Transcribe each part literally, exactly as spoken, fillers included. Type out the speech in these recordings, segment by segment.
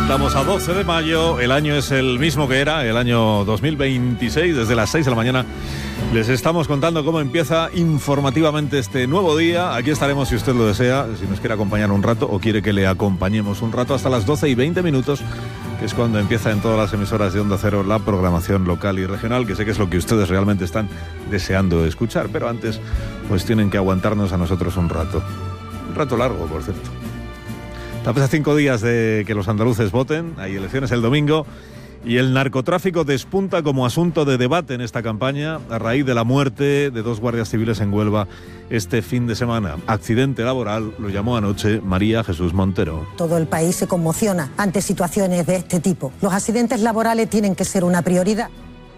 Estamos a doce de mayo, el año es el mismo que era, el año dos mil veintiséis, desde las seis de la mañana les estamos contando cómo empieza informativamente este nuevo día. Aquí estaremos si usted lo desea, si nos quiere acompañar un rato o quiere que le acompañemos un rato hasta las doce y veinte minutos, que es cuando empieza en todas las emisoras de Onda Cero la programación local y regional, que sé que es lo que ustedes realmente están deseando escuchar, pero antes pues tienen que aguantarnos a nosotros un rato, un rato largo, por cierto. Estamos a cinco días de que los andaluces voten, hay elecciones el domingo y el narcotráfico despunta como asunto de debate en esta campaña a raíz de la muerte de dos guardias civiles en Huelva este fin de semana. Accidente laboral, lo llamó anoche María Jesús Montero. Todo el país se conmociona ante situaciones de este tipo. Los accidentes laborales tienen que ser una prioridad.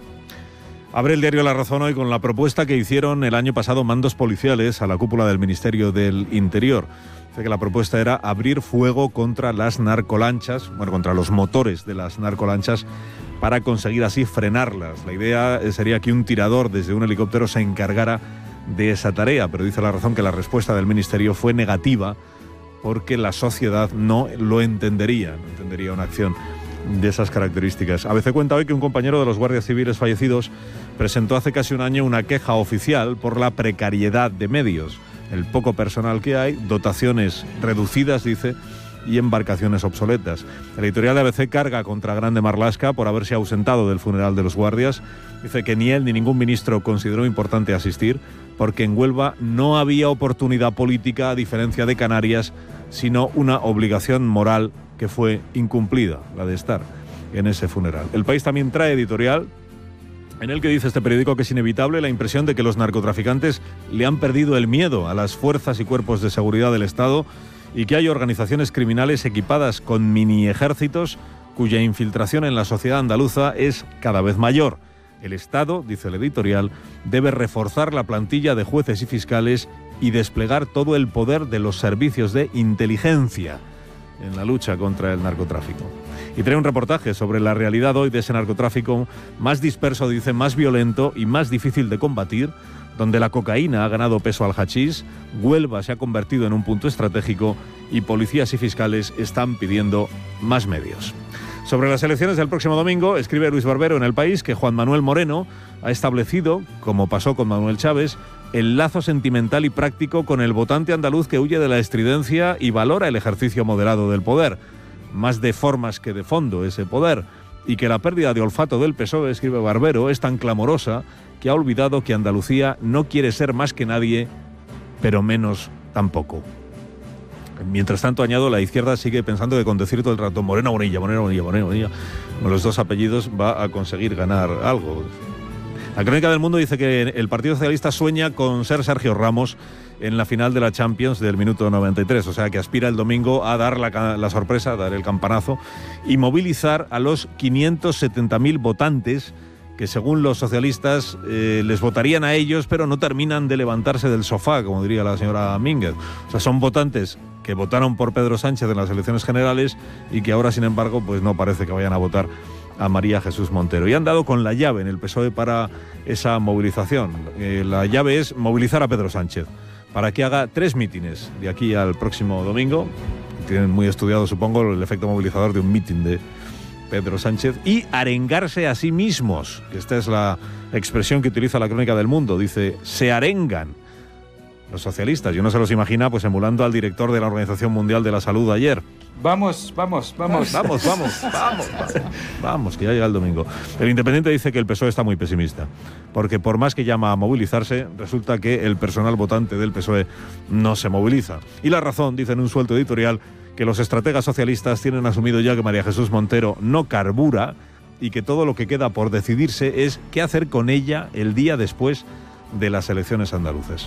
Abre el diario La Razón hoy con la propuesta que hicieron el año pasado mandos policiales a la cúpula del Ministerio del Interior. Dice que la propuesta era abrir fuego contra las narcolanchas, bueno, contra los motores de las narcolanchas, para conseguir así frenarlas. La idea sería que un tirador desde un helicóptero se encargara de esa tarea, pero dice La Razón que la respuesta del Ministerio fue negativa porque la sociedad no lo entendería, no entendería una acción de esas características. A veces cuenta hoy que un compañero de los guardias civiles fallecidos presentó hace casi un año una queja oficial por la precariedad de medios, el poco personal que hay, dotaciones reducidas, dice, y embarcaciones obsoletas. El editorial de A B C carga contra Grande Marlaska por haberse ausentado del funeral de los guardias. Dice que ni él ni ningún ministro consideró importante asistir porque en Huelva no había oportunidad política, a diferencia de Canarias, sino una obligación moral que fue incumplida, la de estar en ese funeral. El País también trae editorial en el que dice este periódico que es inevitable la impresión de que los narcotraficantes le han perdido el miedo a las fuerzas y cuerpos de seguridad del Estado y que hay organizaciones criminales equipadas con mini ejércitos cuya infiltración en la sociedad andaluza es cada vez mayor. El Estado, dice el editorial, debe reforzar la plantilla de jueces y fiscales y desplegar todo el poder de los servicios de inteligencia en la lucha contra el narcotráfico. Y trae un reportaje sobre la realidad hoy de ese narcotráfico más disperso, dice, más violento y más difícil de combatir, donde la cocaína ha ganado peso al hachís, Huelva se ha convertido en un punto estratégico y policías y fiscales están pidiendo más medios. Sobre las elecciones del próximo domingo, escribe Luis Barbero en El País que Juan Manuel Moreno ha establecido, como pasó con Manuel Chávez, el lazo sentimental y práctico con el votante andaluz que huye de la estridencia y valora el ejercicio moderado del poder. Más de formas que de fondo ese poder, y que la pérdida de olfato del P S O E, escribe Barbero, es tan clamorosa que ha olvidado que Andalucía no quiere ser más que nadie, pero menos tampoco. Mientras tanto, añado, la izquierda sigue pensando que con decir todo el rato Moreno Bonilla, Moreno Bonilla, Moreno Bonilla, con los dos apellidos va a conseguir ganar algo. La Crónica del Mundo dice que el Partido Socialista sueña con ser Sergio Ramos en la final de la Champions del minuto noventa y tres, o sea que aspira el domingo a dar la, la sorpresa, a dar el campanazo y movilizar a los quinientos setenta mil votantes que según los socialistas eh, les votarían a ellos, pero no terminan de levantarse del sofá, como diría la señora Mínguez. O sea, son votantes que votaron por Pedro Sánchez en las elecciones generales y que ahora, sin embargo, pues no parece que vayan a votar a María Jesús Montero. Y han dado con la llave en el P S O E para esa movilización. Eh, la llave es movilizar a Pedro Sánchez para que haga tres mítines de aquí al próximo domingo. Tienen muy estudiado, supongo, el efecto movilizador de un mítin de Pedro Sánchez, y arengarse a sí mismos, que esta es la expresión que utiliza la Crónica del Mundo. Dice, se arengan los socialistas. Y uno se los imagina pues emulando al director de la Organización Mundial de la Salud ayer. Vamos, vamos, vamos. Vamos, vamos, vamos, vamos, vamos, que ya llega el domingo. El Independiente dice que el P S O E está muy pesimista, porque por más que llama a movilizarse, resulta que el personal votante del P S O E no se moviliza. Y La Razón dice en un suelto editorial que los estrategas socialistas tienen asumido ya que María Jesús Montero no carbura y que todo lo que queda por decidirse es qué hacer con ella el día después de las elecciones andaluzas.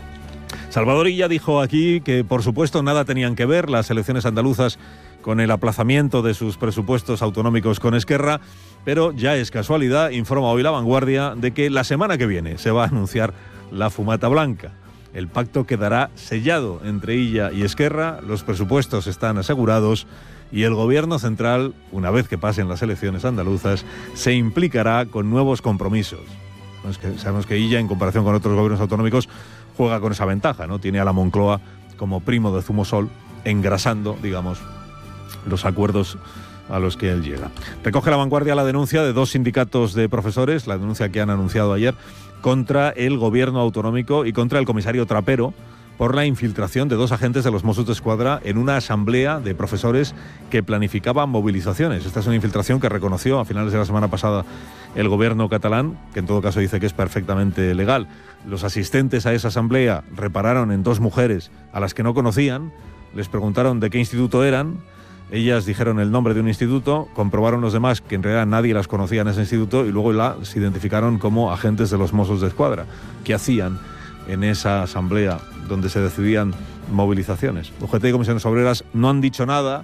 Salvador Illa dijo aquí que, por supuesto, nada tenían que ver las elecciones andaluzas con el aplazamiento de sus presupuestos autonómicos con Esquerra, pero ya es casualidad, informa hoy La Vanguardia, de que la semana que viene se va a anunciar la fumata blanca. El pacto quedará sellado entre Illa y Esquerra, los presupuestos están asegurados y el gobierno central, una vez que pasen las elecciones andaluzas, se implicará con nuevos compromisos. Es que sabemos que Illa, en comparación con otros gobiernos autonómicos, juega con esa ventaja, ¿no? Tiene a la Moncloa como primo de Zumosol, engrasando, digamos, los acuerdos a los que él llega. Recoge La Vanguardia la denuncia de dos sindicatos de profesores, la denuncia que han anunciado ayer, contra el gobierno autonómico y contra el comisario Trapero por la infiltración de dos agentes de los Mossos d'Esquadra en una asamblea de profesores que planificaban movilizaciones. Esta es una infiltración que reconoció a finales de la semana pasada el gobierno catalán, que en todo caso dice que es perfectamente legal. Los asistentes a esa asamblea repararon en dos mujeres a las que no conocían, les preguntaron de qué instituto eran, ellas dijeron el nombre de un instituto, comprobaron los demás que en realidad nadie las conocía en ese instituto y luego las identificaron como agentes de los Mossos d'Esquadra, que hacían en esa asamblea donde se decidían movilizaciones. U G T y Comisiones Obreras no han dicho nada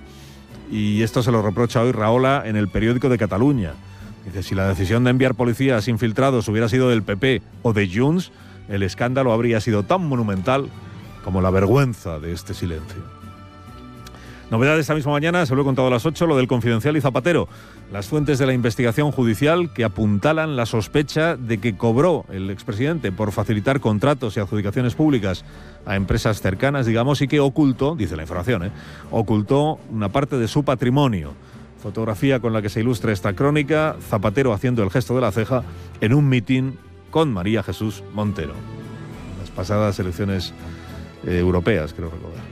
y esto se lo reprocha hoy Rahola en El Periódico de Cataluña. Dice, si la decisión de enviar policías infiltrados hubiera sido del P P o de Junts, el escándalo habría sido tan monumental como la vergüenza de este silencio. Novedad de esta misma mañana, se lo he contado a las ocho, lo del Confidencial y Zapatero. Las fuentes de la investigación judicial que apuntalan la sospecha de que cobró el expresidente por facilitar contratos y adjudicaciones públicas a empresas cercanas, digamos, y que ocultó, dice la información, ¿eh? ocultó una parte de su patrimonio. Fotografía con la que se ilustra esta crónica, Zapatero haciendo el gesto de la ceja en un mitin con María Jesús Montero. Las pasadas elecciones eh, europeas, creo recordar.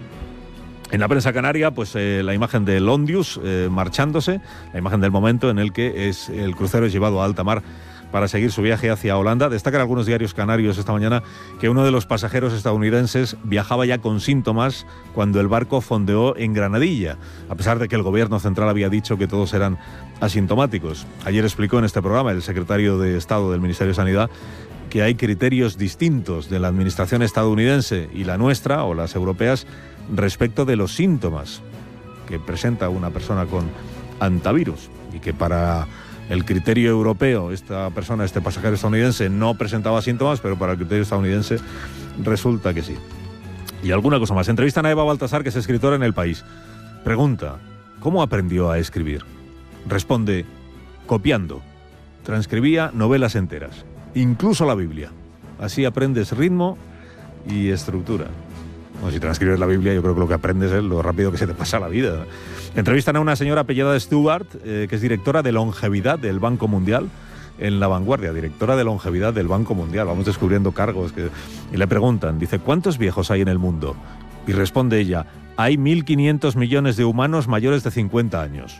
En la prensa canaria, pues eh, la imagen del Ondius eh, marchándose, la imagen del momento en el que es el crucero es llevado a alta mar para seguir su viaje hacia Holanda. Destacan algunos diarios canarios esta mañana que uno de los pasajeros estadounidenses viajaba ya con síntomas cuando el barco fondeó en Granadilla, a pesar de que el gobierno central había dicho que todos eran asintomáticos. Ayer explicó en este programa el secretario de Estado del Ministerio de Sanidad que hay criterios distintos de la administración estadounidense y la nuestra, o las europeas, respecto de los síntomas que presenta una persona con antivirus, y que para el criterio europeo esta persona, este pasajero estadounidense, no presentaba síntomas, pero para el criterio estadounidense resulta que sí. Y alguna cosa más. Entrevistan a Eva Baltasar, que es escritora en El País. Pregunta, ¿cómo aprendió a escribir? Responde, copiando. Transcribía novelas enteras, incluso la Biblia. Así aprendes ritmo y estructura. Bueno, si transcribes la Biblia, yo creo que lo que aprendes es lo rápido que se te pasa la vida. Entrevistan a una señora apellidada Stewart, eh, que es directora de longevidad del Banco Mundial, en La Vanguardia, directora de longevidad del Banco Mundial. Vamos descubriendo cargos. Que... Y le preguntan, dice, ¿cuántos viejos hay en el mundo? Y responde ella, hay mil quinientos millones de humanos mayores de cincuenta años.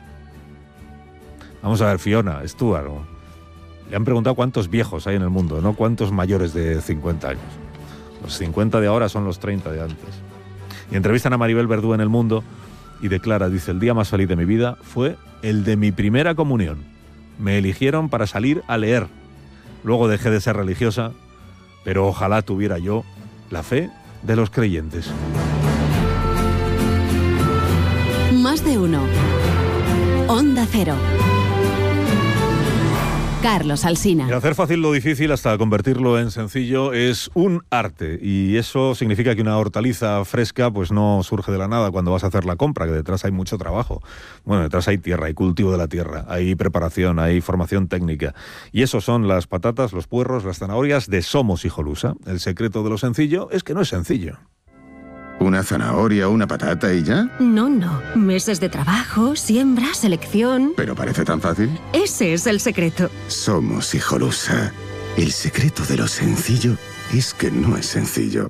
Vamos a ver, Fiona, Stewart, ¿no? Le han preguntado cuántos viejos hay en el mundo, no cuántos mayores de cincuenta años. Los cincuenta de ahora son los treinta de antes. Y entrevistan a Maribel Verdú en El Mundo y declara, dice, el día más feliz de mi vida fue el de mi primera comunión. Me eligieron para salir a leer. Luego dejé de ser religiosa, pero ojalá tuviera yo la fe de los creyentes. Más de uno. Onda Cero. Carlos Alsina. Y hacer fácil lo difícil hasta convertirlo en sencillo es un arte, y eso significa que una hortaliza fresca pues no surge de la nada cuando vas a hacer la compra, que detrás hay mucho trabajo. Bueno, detrás hay tierra, hay cultivo de la tierra, hay preparación, hay formación técnica, y eso son las patatas, los puerros, las zanahorias de Somos Hijolusa. El secreto de lo sencillo es que no es sencillo. ¿Una zanahoria o una patata y ya? No, no. Meses de trabajo, siembra, selección... ¿Pero parece tan fácil? Ese es el secreto. Somos Hijolusa. El secreto de lo sencillo es que no es sencillo.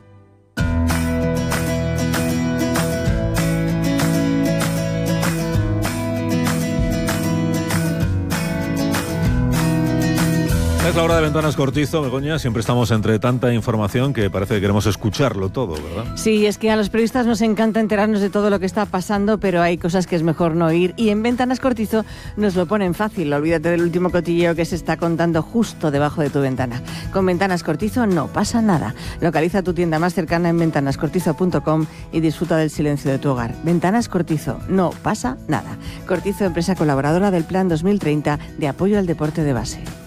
Es la hora de Ventanas Cortizo, Begoña. Siempre estamos entre tanta información que parece que queremos escucharlo todo, ¿verdad? Sí, es que a los periodistas nos encanta enterarnos de todo lo que está pasando, pero hay cosas que es mejor no oír. Y en Ventanas Cortizo nos lo ponen fácil. Olvídate del último cotilleo que se está contando justo debajo de tu ventana. Con Ventanas Cortizo no pasa nada. Localiza tu tienda más cercana en ventanas cortizo punto com y disfruta del silencio de tu hogar. Ventanas Cortizo, no pasa nada. Cortizo, empresa colaboradora del Plan dos mil treinta de apoyo al deporte de base.